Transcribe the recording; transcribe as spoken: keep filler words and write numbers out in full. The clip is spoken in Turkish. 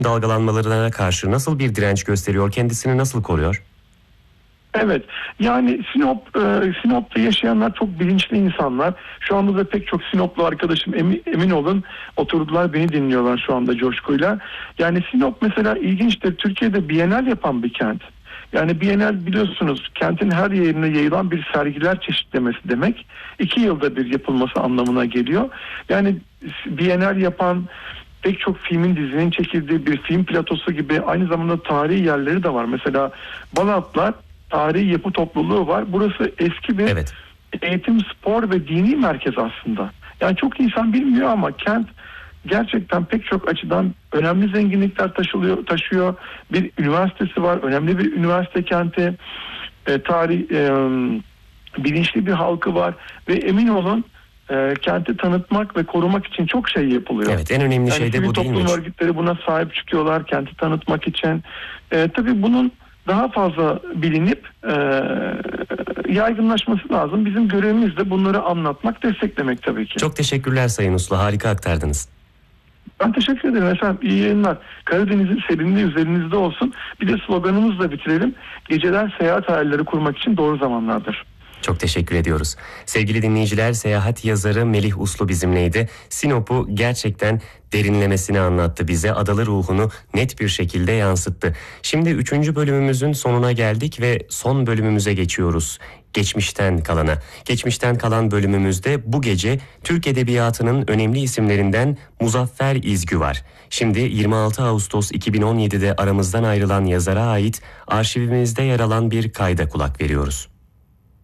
dalgalanmalarına karşı nasıl bir direnç gösteriyor, kendisini nasıl koruyor? Evet, yani Sinop, e, Sinop'ta yaşayanlar çok bilinçli insanlar. Şu anda da pek çok Sinoplu arkadaşım emin, emin olun oturdular, beni dinliyorlar şu anda coşkuyla. Yani Sinop mesela ilginçtir, Türkiye'de Bienal yapan bir kent. Yani Bienal biliyorsunuz kentin her yerine yayılan bir sergiler çeşitlemesi demek. İki yılda bir yapılması anlamına geliyor. Yani Bienal yapan, pek çok filmin, dizinin çekildiği bir film platosu gibi aynı zamanda tarihi yerleri de var. Mesela Balatlar tarihi yapı topluluğu var. Burası eski bir Evet. eğitim, spor ve dini merkez aslında. Yani çok insan bilmiyor ama kent gerçekten pek çok açıdan önemli zenginlikler taşılıyor, taşıyor. Bir üniversitesi var, önemli bir üniversite kenti. E, tarih, e, bilinçli bir halkı var ve emin olun e, kenti tanıtmak ve korumak için çok şey yapılıyor. Evet, en önemli yani şey de bu değil mi? toplum örgütleri buna sahip çıkıyorlar kenti tanıtmak için. E, tabii bunun daha fazla bilinip e, yaygınlaşması lazım. Bizim görevimiz de bunları anlatmak, desteklemek tabii ki. Çok teşekkürler Sayın Uslu, harika aktardınız. Ben teşekkür ederim efendim. İyi yayınlar. Karadeniz'in serinliği üzerinizde olsun. Bir de sloganımızla bitirelim. Geceler seyahat hayalleri kurmak için doğru zamanlardır. Çok teşekkür ediyoruz. Sevgili dinleyiciler, seyahat yazarı Melih Uslu bizimleydi. Sinop'u gerçekten derinlemesine anlattı bize. Adalı ruhunu net bir şekilde yansıttı. Şimdi üçüncü bölümümüzün sonuna geldik ve son bölümümüze geçiyoruz. Geçmişten kalana. Geçmişten kalan bölümümüzde bu gece Türk Edebiyatı'nın önemli isimlerinden Muzaffer İzgü var. Şimdi yirmi altı Ağustos iki bin on yedide aramızdan ayrılan yazara ait arşivimizde yer alan bir kayda kulak veriyoruz.